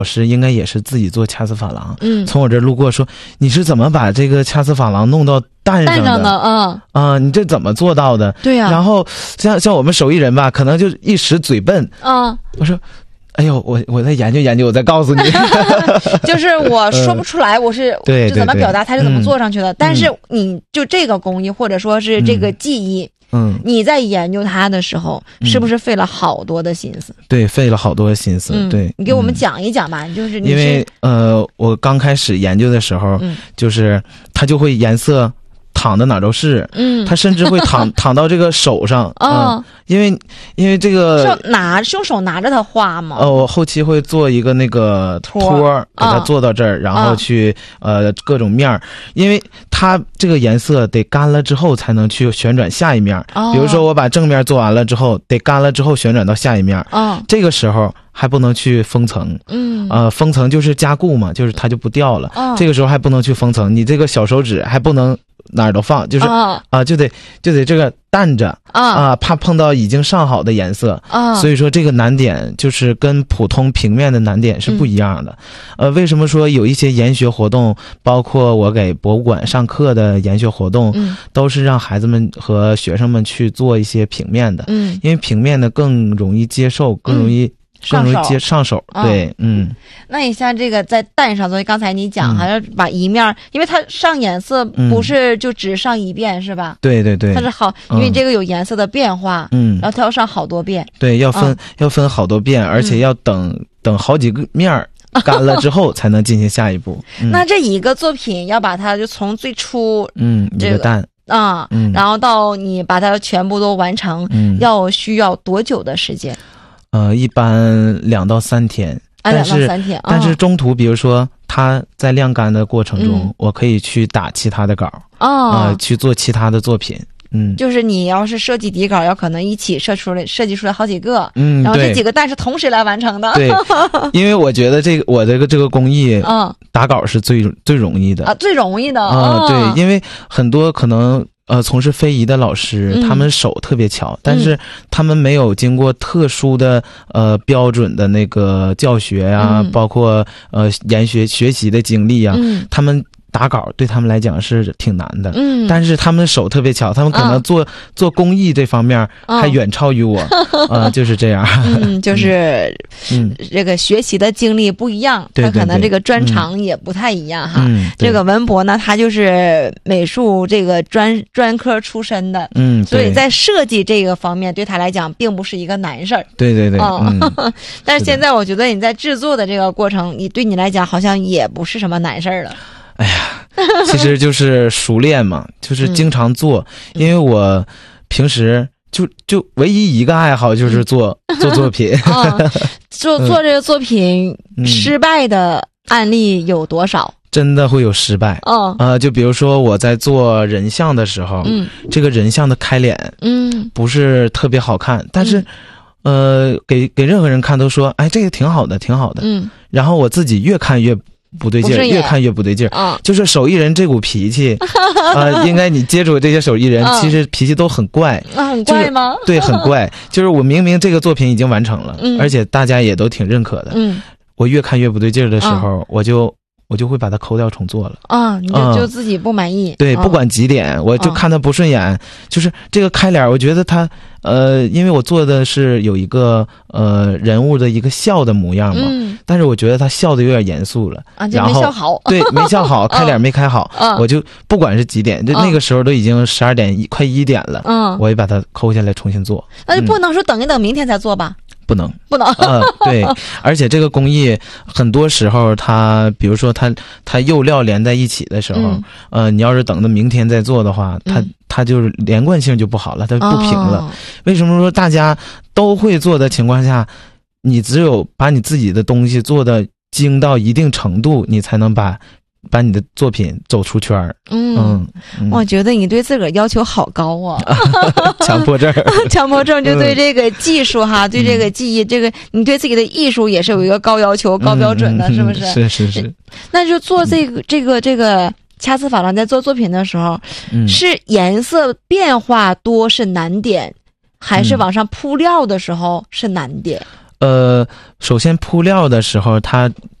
老师应该也是自己做掐丝珐琅，从我这路过说你是怎么把这个掐丝珐琅弄到蛋上的？你这怎么做到的？ 对呀。 然后像我们手艺人吧，可能就一时嘴笨我说哎呦，我再研究研究，我再告诉你。 就是我说不出来，我是对就怎么表达，它是怎么做上去的。但是你就这个工艺，或者说是这个技艺，你在研究它的时候，是不是费了好多的心思？ 对，费了好多心思。对， 你给我们讲一讲吧。就是因为我刚开始研究的时候，就是它就会颜色淌的哪都是，它甚至会淌到这个手上，因为这个是用手拿着它画吗？ 我后期会做一个那个托给它做到这儿，然后去各种面儿，因为它这个颜色得干了之后才能去旋转下一面。比如说我把正面做完了之后，得干了之后旋转到下一面，这个时候还不能去封层，封层就是加固嘛，就是它就不掉了。这个时候还不能去封层，你这个小手指还不能哪儿都放，就是就得这个淡着怕碰到已经上好的颜色所以说这个难点就是跟普通平面的难点是不一样的。为什么说有一些研学活动，包括我给博物馆上课的研学活动，都是让孩子们和学生们去做一些平面的，因为平面的更容易接受，更容易上手。对， 那你像这个在蛋上，所以刚才你讲还要把一面，因为它上颜色不是就只上一遍是吧？ 对对对， 它是好，因为这个有颜色的变化，然后它要上好多遍。 对，要分好多遍，而且要等好几个面干了之后才能进行下一步。 那这一个作品要把它就从最初一个蛋然后到你把它全部都完成，需要多久的时间？ 一般2到3天，但是中途比如说它在晾干的过程中，我可以去打其他的稿去做其他的作品。 就是你要是设计底稿，要可能一起设计出来好几个，然后这几个蛋是同时来完成的。 对，因为我觉得我这个工艺，打稿是最容易的最容易的对，因为很多可能从事非遗的老师，他们手特别巧，但是他们没有经过特殊的标准的那个教学啊，包括学习的经历啊，他们打稿对他们来讲是挺难的，但是他们手特别巧，他们可能做工艺这方面还远超于我，就是这样。 就是这个学习的经历不一样，他可能这个专长也不太一样哈。这个文博呢，他就是美术这个专科出身的，所以在设计这个方面对他来讲并不是一个难事儿。 对对对， 但是现在我觉得你在制作的这个过程，对你来讲好像也不是什么难事儿了。 哎呀，其实就是熟练嘛，就是经常做，因为我平时就唯一一个爱好就是做作品。 做这个作品失败的案例有多少？ 真的会有失败就比如说我在做人像的时候，这个人像的开脸不是特别好看，但是给任何人看都说哎这个挺好的挺好的，然后我自己越看越不对劲儿，越看越不对劲儿。就是手艺人这股脾气，应该你接触这些手艺人，其实脾气都很怪。 很怪吗？ 对，很怪。就是我明明这个作品已经完成了，而且大家也都挺认可的。我越看越不对劲儿的时候，我就会把它抠掉重做了。 你就自己不满意。 对，不管几点，我就看它不顺眼。就是这个开脸，我觉得它因为我做的是有一个人物的一个笑的模样嘛，但是我觉得他笑的有点严肃了就没笑好。 对，没笑好，开脸没开好，我就不管是几点，就那个时候都已经12点快1点了，我也把它抠下来重新做。 那就不能说等一等明天再做吧？ 不能对， 而且这个工艺很多时候它比如说它釉料连在一起的时候，你要是等到明天再做的话，它就是连贯性就不好了，它不平了。为什么说大家都会做的情况下，你只有把你自己的东西做的精到一定程度，你才能把你的作品走出圈儿。我觉得你对自个儿要求好高啊。 强迫症强迫症就对这个技术哈，对这个技艺，这个你对自己的艺术也是有一个高要求高标准的，是不是？ 是。 那就做这个掐丝珐琅，在做作品的时候，是颜色变化多是难点，还是往上铺料的时候是难点？ 首先铺料的时候，它